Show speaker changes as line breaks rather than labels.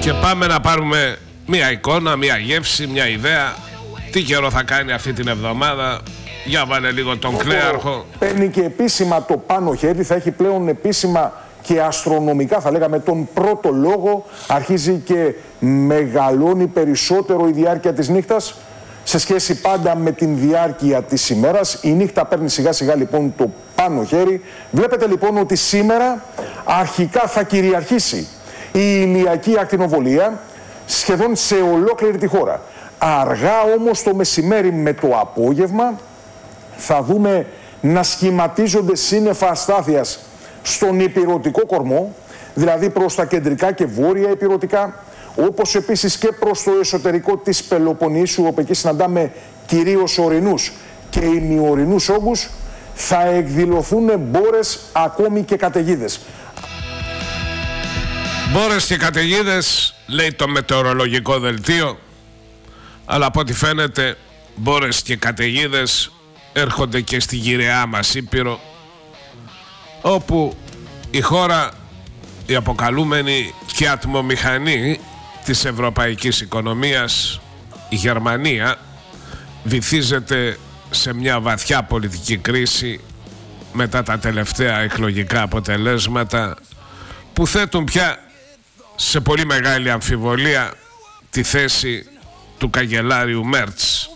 Και πάμε να πάρουμε μια εικόνα, μια γεύση, μια ιδέα. Τι καιρό θα κάνει αυτή την εβδομάδα. Για βάλε λίγο τον Κλέαρχο.
Παίρνει και επίσημα το πάνω χέρι, θα έχει πλέον επίσημα και αστρονομικά, θα λέγαμε, τον πρώτο λόγο. Αρχίζει και μεγαλώνει περισσότερο η διάρκεια της νύχτας σε σχέση πάντα με την διάρκεια της ημέρας. Η νύχτα παίρνει σιγά σιγά λοιπόν το πάνω χέρι. Βλέπετε λοιπόν ότι σήμερα αρχικά θα κυριαρχήσει η ηλιακή ακτινοβολία σχεδόν σε ολόκληρη τη χώρα. Αργά όμως το μεσημέρι με το απόγευμα θα δούμε να σχηματίζονται σύννεφα αστάθειας στον ηπειρωτικό κορμό, δηλαδή προς τα κεντρικά και βόρεια ηπειρωτικά, όπως επίσης και προς το εσωτερικό της Πελοποννήσου, όπου εκεί συναντάμε κυρίως ορεινούς και ημιορεινούς όγκους. Θα εκδηλωθούν μπόρες, ακόμη και καταιγίδες.
Μπόρες και καταιγίδες, λέει το μετεωρολογικό δελτίο, αλλά από ό,τι φαίνεται μπόρες και καταιγίδες έρχονται και στη γυραιά μας Ήπειρο, όπου η χώρα, η αποκαλούμενη και ατμομηχανή της ευρωπαϊκής οικονομίας, η Γερμανία, βυθίζεται σε μια βαθιά πολιτική κρίση μετά τα τελευταία εκλογικά αποτελέσματα που θέτουν πια σε πολύ μεγάλη αμφιβολία τη θέση του καγκελάριου Μέρτς.